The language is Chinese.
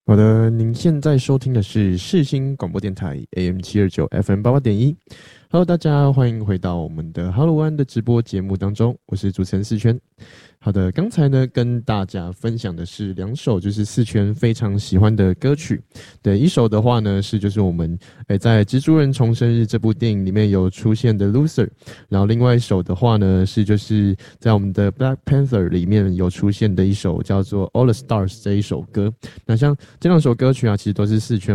好的，您现在收听的是世新广播电台 AM 729 FM 88.1。Hello， 大家欢迎回到我们的 Hello One 的直播节目当中，我是主持人四圈。好的，刚才呢跟大家分享的是2首就是四圈非常喜欢的歌曲。对，一首的话呢是就是我们在《蜘蛛人重生日》这部电影里面有出现的 Loser， 然后另外一首的话呢是就是在我们的 Black Panther 里面有出现的一首叫做 All the Stars 这一首歌。那像这2首歌曲啊，其实都是四圈